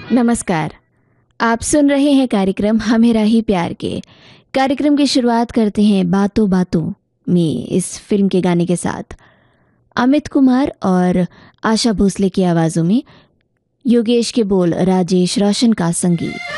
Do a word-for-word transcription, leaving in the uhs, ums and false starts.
नमस्कार। आप सुन रहे हैं कार्यक्रम हमें ही प्यार के। कार्यक्रम की शुरुआत करते हैं बातों बातों में इस फिल्म के गाने के साथ। अमित कुमार और आशा भोसले की आवाज़ों में, योगेश के बोल, राजेश रोशन का संगीत।